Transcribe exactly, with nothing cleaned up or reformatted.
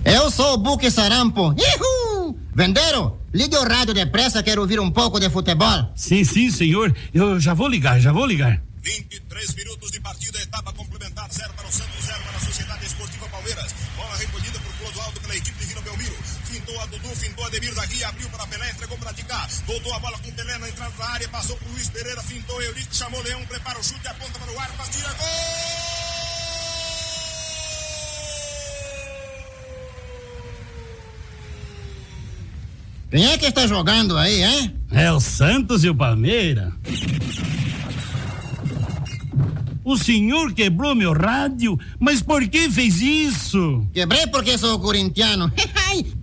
Eu sou o Buque Sarampo. Ihu! Vendeiro, ligue o rádio depressa, quero ouvir um pouco de futebol. Sim, sim, senhor. Eu já vou ligar, já vou ligar. vinte e três minutos de partida, etapa complementar, zero para o Santos, zero para a Sociedade Esportiva Palmeiras. Bola recolhida por Clodoaldo pela equipe de Vila Belmiro. Fintou a Dudu, fintou a Ademir da Guia, abriu para Pelé, entregou para Ticá. Voltou a bola com Pelé na entrada da área, passou por Luiz Pereira, fintou Eurico, chamou Leão, prepara o chute, aponta para o ar, faz tira, gol! Quem é que está jogando aí, hein? É o Santos e o Palmeiras. O senhor quebrou meu rádio, mas por que fez isso? Quebrei porque sou corintiano.